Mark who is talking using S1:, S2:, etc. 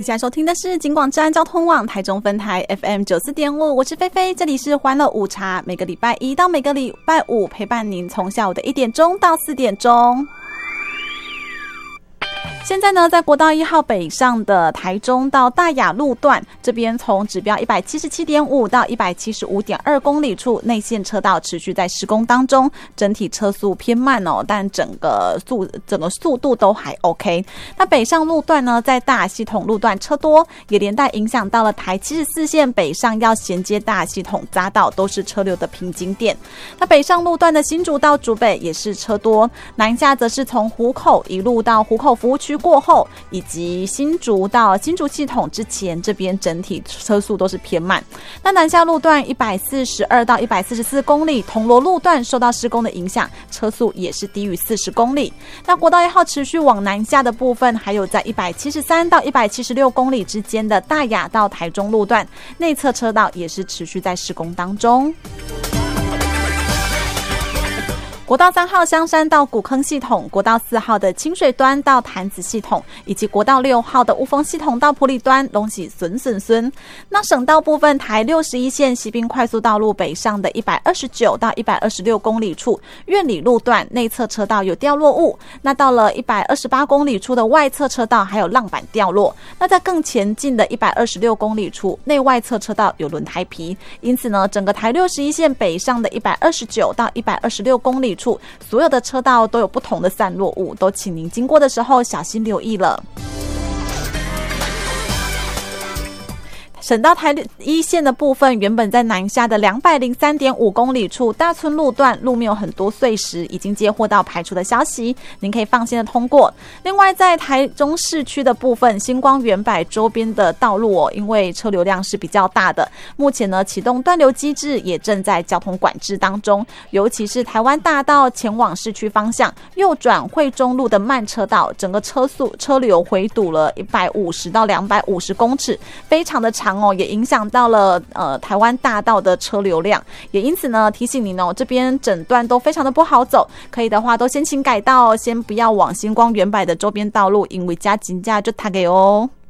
S1: 现在收听的是警广治安交通网台中分台 FM 94.5，我是菲菲，这里是欢乐午茶，每个礼拜一到每个礼拜五陪伴您从下午的1点钟到4点钟。现在呢，在国道1号北上的台中到大雅路段，这边从指标 177.5 到 175.2 公里处内线车道持续在施工当中，整体车速偏慢哦，但整个速度都还 OK。那北上路段呢，在大雅系统路段车多，也连带影响到了台74线北上要衔接大雅系统匝道，都是车流的瓶颈点。那北上路段的新竹到竹北也是车多，南下则是从湖口一路到湖口服务区过后，以及新竹到新竹系统之前，这边整体车速都是偏慢。那南下路段142到144公里，铜锣路段受到施工的影响，车速也是低于40公里。那国道1号持续往南下的部分，还有在173到176公里之间的大雅到台中路段，内侧车道也是持续在施工当中。国道3号香山到古坑系统，国道4号的清水端到潭子系统，以及国道6号的雾峰系统到埔里端，拢是顺。那省道部分，台61线西滨快速道路北上的129到126公里处，苑里路段内侧车道有掉落物，那到了128公里处的外侧车道还有浪板掉落，那在更前进的126公里处，内外侧车道有轮胎皮，因此呢，整个台61线北上的129到126公里处，所有的车道都有不同的散落物，都请您经过的时候小心留意了。省道台1线的部分，原本在南下的203.5公里处大村路段路面有很多碎石，已经接获到排除的消息，您可以放心的通过。另外在台中市区的部分，星光远百周边的道路因为车流量是比较大的，目前呢启动断流机制，也正在交通管制当中，尤其是台湾大道前往市区方向右转惠中路的慢车道，整个车流回堵了150到250公尺，非常的长也影响到了台湾大道的车流量，也因此呢提醒您这边整段都非常的不好走，可以的话都先请改道先不要往星光远百的周边道路，因为加金价就他给哦。